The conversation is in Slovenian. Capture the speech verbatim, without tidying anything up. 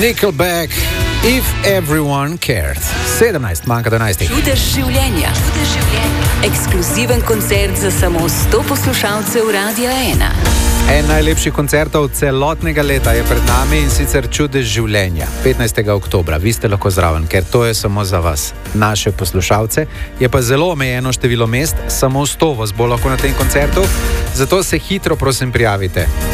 Nickelback, If Everyone Cared. sedemnajst, manjka dvanajst. Čudež življenja. Čudež življenja. Ekskluziven koncert za samo sto poslušalcev Radia ena. En najlepših koncertov celotnega leta je pred nami, in sicer Čudež življenja. petnajstega oktobra. Vi ste lahko zraven, ker to je samo za vas, naše poslušalce. Je pa zelo omejeno število mest, samo sto vas bo lahko na tem koncertu, zato se hitro prosim prijavite.